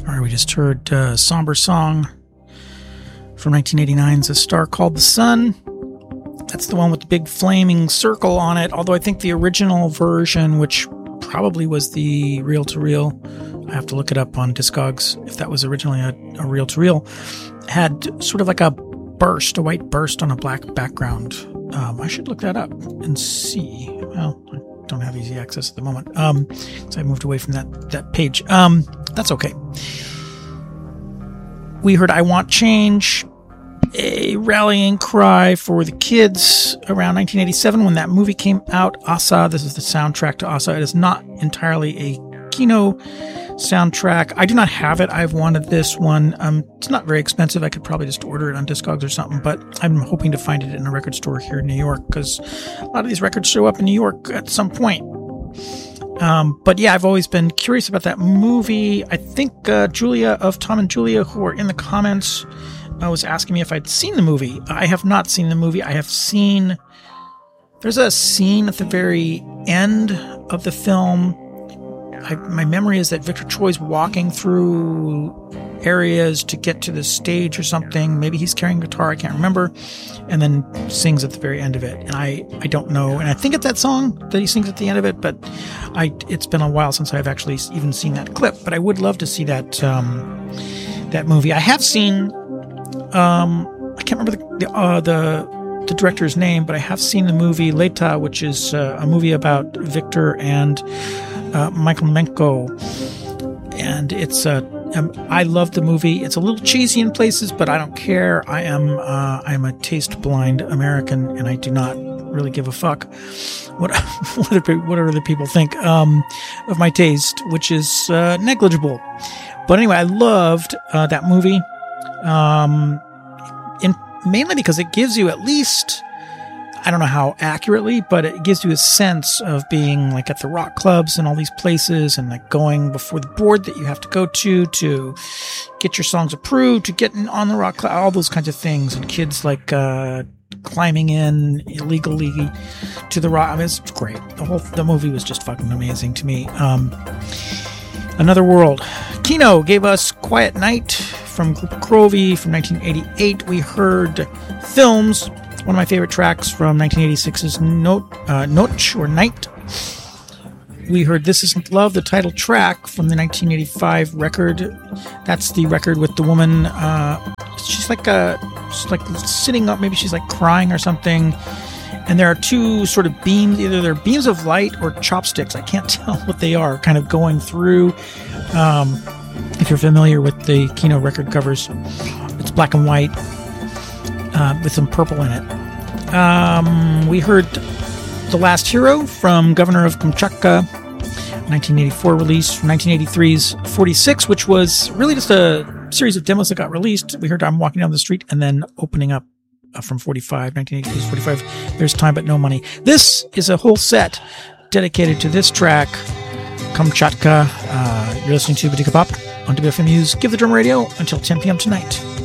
All right, we just heard a somber song from 1989's A Star Called the Sun. That's the one with the big flaming circle on it, although I think the original version, which probably was the reel-to-reel, I have to look it up on Discogs, if that was originally a reel-to-reel, had sort of like a white burst on a black background. I should look that up and see. Well, I don't have easy access at the moment, so I moved away from that page. That's okay. We heard I Want Change, a rallying cry for the kids around 1987 when that movie came out. Asa, this is the soundtrack to Asa. It is not entirely a Kino soundtrack. I do not have it. I've wanted this one. It's not very expensive. I could probably just order it on Discogs or something, but I'm hoping to find it in a record store here in New York because a lot of these records show up in New York at some point. But yeah, I've always been curious about that movie. I think Julia of Tom and Julia, who are in the comments, was asking me if I'd seen the movie. I have not seen the movie. I have seen... There's a scene at the very end of the film. My memory is that Victor Choi's walking through areas to get to the stage or something. Maybe he's carrying a guitar, I can't remember, and then sings at the very end of it. And I don't know. And I think it's that song that he sings at the end of it, but it's been a while since I've actually even seen that clip. But I would love to see that that movie. I have seen... I can't remember the director's name, but I have seen the movie Leta, which is a movie about Victor and Michael Menko, and it's I love the movie. It's a little cheesy in places, but I don't care. I'm a taste blind American, and I do not really give a fuck what other people think of my taste, which is negligible. But anyway, I loved that movie. Mainly because it gives you at least, I don't know how accurately, but it gives you a sense of being like at the rock clubs and all these places and like going before the board that you have to go to get your songs approved, to get on the rock club, all those kinds of things. And kids like, climbing in illegally to the rock. I mean, it's great. The movie was just fucking amazing to me. Another World. Kino gave us Quiet Night from Group Crovy from 1988. We heard Films, one of my favorite tracks from 1986's Noche or Night. We heard This Isn't Love, the title track from the 1985 record. That's the record with the woman, she's like sitting up, maybe she's like crying or something. And there are two sort of beams, either they're beams of light or chopsticks. I can't tell what they are, kind of going through. If you're familiar with the Kino record covers, it's black and white with some purple in it. We heard The Last Hero from Governor of Kamchatka, 1984 release, from 1983's 46, which was really just a series of demos that got released. We heard I'm Walking Down the Street and then opening up from 45, 1983's 45, There's Time But No Money. This is a whole set dedicated to this track, Kamchatka. You're listening to Badika Pop on WFMU's Give the Drum Radio until 10 p.m. tonight.